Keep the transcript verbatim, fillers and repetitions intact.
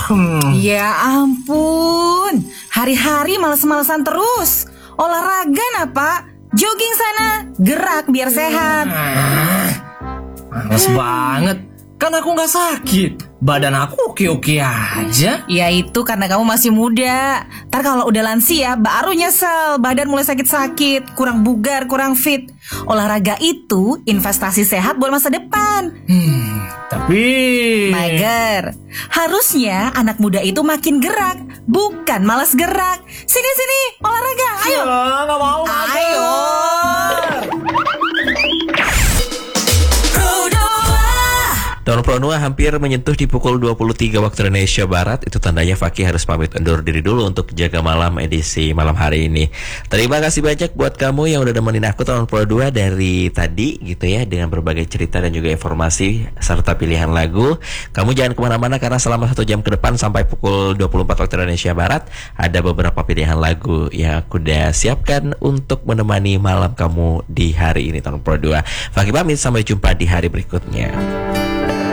Hmm. Ya ampun, hari-hari males-malesan terus. Olahraga nah Pak, jogging sana, gerak biar sehat. Males hmm. banget, kan aku gak sakit. Badan aku oke-oke aja. Ya itu karena kamu masih muda. Ntar kalau udah lansia baru nyesel badan mulai sakit-sakit, kurang bugar, kurang fit. Olahraga itu investasi sehat buat masa depan. Hmm, tapi Mager, harusnya anak muda itu makin gerak, bukan malas gerak. Sini-sini, olahraga, ayo. Ya, gak mau. Ayo. Tahun Pro dua hampir menyentuh di pukul dua puluh tiga waktu Indonesia Barat. Itu tandanya Fakih harus pamit undur diri dulu untuk jaga malam edisi malam hari ini. Terima kasih banyak buat kamu yang udah nemenin aku Tahun Pro dua dari tadi gitu ya, dengan berbagai cerita dan juga informasi serta pilihan lagu. Kamu jangan kemana-mana karena selama satu jam ke depan sampai pukul dua puluh empat waktu Indonesia Barat ada beberapa pilihan lagu yang aku udah siapkan untuk menemani malam kamu di hari ini Tahun Pro dua. Fakih pamit, sampai jumpa di hari berikutnya.